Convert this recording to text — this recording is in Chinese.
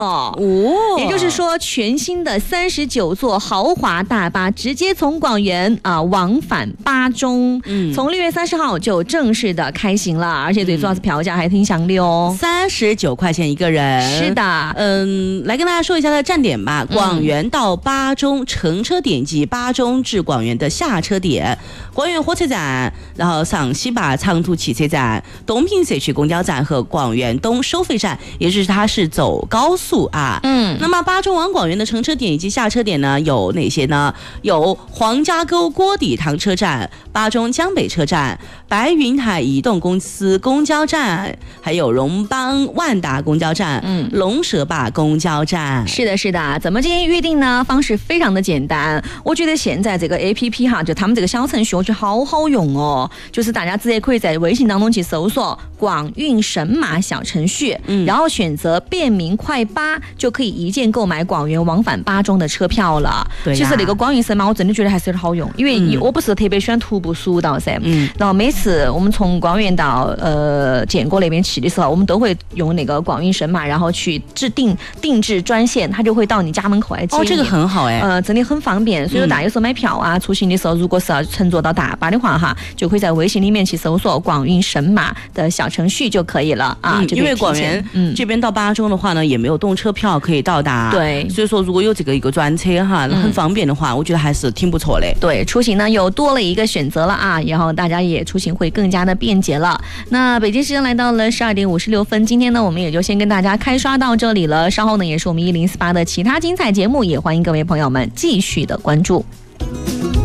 哦，也就是说，全新的39座豪华大巴直接从广元往返巴中，从6月30号就正式的开行了，而且最主要是票价还挺详的哦 ，39块钱一个人。 是的， 来跟大家说一下它的站点吧。广元到巴中乘车点及巴中至广元的下车点，广元火车站，然后上西坝长途汽车站、东平社区公交站和广元东收费站，也就是它是走高速啊。那么巴中往广元的乘车点以及下车点呢有哪些呢？有黄家沟锅底塘车站、巴中江北车站、白云海移动公司公交站，还有荣邦万达公交站、龙蛇坝公交站。 是的，是的。怎么进行预定呢？方式非常的简单。我觉得现在这个 APP 哈，就他们这个小程序，我觉得好好用哦。就是大家直接可以在微信当中去搜索广运神马小程序，然后选择便民快巴，就可以一键购买广元往返巴中的车票了。 对， 其实那个广运神马我真的觉得还是有点好用，因为我不是特别喜欢徒步蜀道噻，然后每次我们从广元到建国那边去的时候，我们都会用那个广运神马，然后去定制专线，它就会到你家门口来接你。 这个很好哎， 真的很方便。所以说大家有时候买票啊，出行的时候，如果是要乘坐到大巴的话哈，就可以在微信里面去搜索广运神马的小程序就可以了啊。 因为广元这边到巴中的话呢，也没有动车票可以到达， 对， 所以说如果有这个一个专车哈，很方便的话，我觉得还是挺不错的。 对，出行呢又多了一个选择了啊，然后大家也出行会更加的便捷了。那北京时间来到了12点56分，今天呢我们也就先跟大家开刷到这里了，稍后呢也是我们1048的其他精彩节目，也欢迎各位朋友们继续的关注。